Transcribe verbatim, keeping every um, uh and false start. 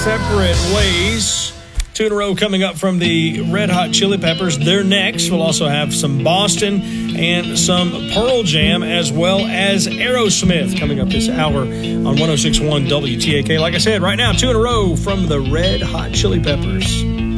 separate ways. Two in a row coming up from the Red Hot Chili Peppers. They're next. We'll also have some Boston and some Pearl Jam, as well as Aerosmith coming up this hour on one oh six point one W T A K. Like I said, right now, two in a row from the Red Hot Chili Peppers.